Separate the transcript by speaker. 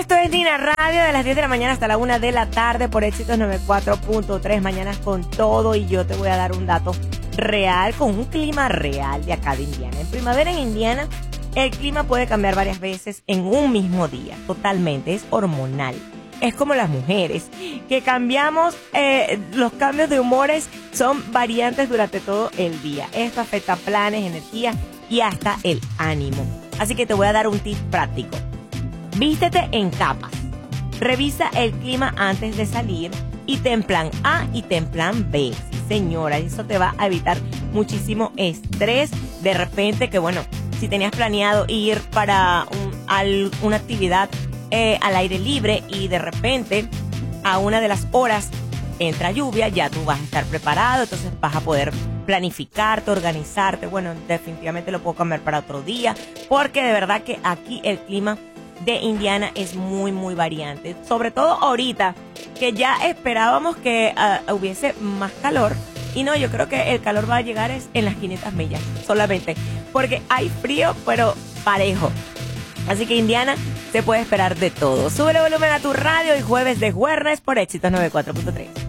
Speaker 1: Esto es Dina Radio, de las 10 de la mañana hasta la 1 de la tarde por Éxitos 94.3, mañanas con todo, y yo te voy a dar un dato real con un clima real de acá de Indiana. En primavera en Indiana, el clima puede cambiar varias veces en un mismo día, totalmente, es hormonal. Es como las mujeres, que cambiamos, los cambios de humores son variantes durante todo el día. Esto afecta planes, energía y hasta el ánimo. Así que te voy a dar un tip práctico. Vístete en capas. Revisa el clima antes de salir y ten plan A y ten plan B. Sí, señora, eso te va a evitar muchísimo estrés. De repente que, bueno, si tenías planeado ir para una actividad al aire libre y de repente a una de las horas entra lluvia, ya tú vas a estar preparado, entonces vas a poder planificarte, organizarte. Bueno, definitivamente lo puedo cambiar para otro día, porque de verdad que aquí el clima de Indiana es muy, muy variante. Sobre todo ahorita, que ya esperábamos que hubiese más calor. Y no, yo creo que el calor va a llegar en las 500 millas solamente, porque hay frío, pero parejo. Así que Indiana se puede esperar de todo. Sube el volumen a tu radio y jueves de jueves por Éxitos 94.3.